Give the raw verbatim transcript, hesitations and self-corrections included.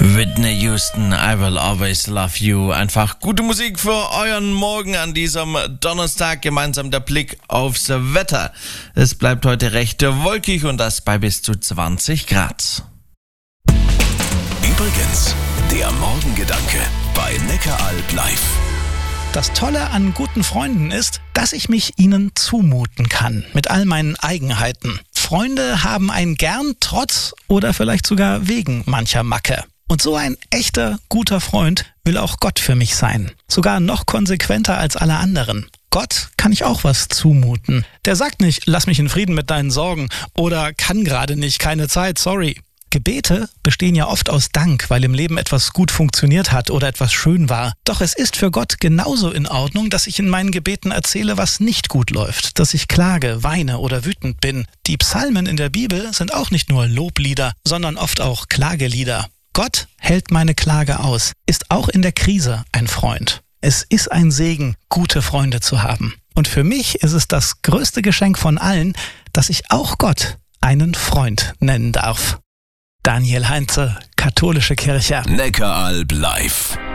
Whitney Houston, I Will Always Love You. Einfach gute Musik für euren Morgen an diesem Donnerstag. Gemeinsam der Blick aufs Wetter. Es bleibt heute recht wolkig und das bei bis zu zwanzig Grad. Übrigens, der Morgengedanke bei Neckaralb live. Das Tolle an guten Freunden ist, dass ich mich ihnen zumuten kann, mit all meinen Eigenheiten. Freunde haben einen gern trotz oder vielleicht sogar wegen mancher Macke. Und so ein echter, guter Freund will auch Gott für mich sein. Sogar noch konsequenter als alle anderen. Gott kann ich auch was zumuten. Der sagt nicht, lass mich in Frieden mit deinen Sorgen oder kann gerade nicht, keine Zeit, sorry. Gebete bestehen ja oft aus Dank, weil im Leben etwas gut funktioniert hat oder etwas schön war. Doch es ist für Gott genauso in Ordnung, dass ich in meinen Gebeten erzähle, was nicht gut läuft, dass ich klage, weine oder wütend bin. Die Psalmen in der Bibel sind auch nicht nur Loblieder, sondern oft auch Klagelieder. Gott hält meine Klage aus, ist auch in der Krise ein Freund. Es ist ein Segen, gute Freunde zu haben. Und für mich ist es das größte Geschenk von allen, dass ich auch Gott einen Freund nennen darf. Daniel Heinze, Katholische Kirche. Neckaralb live.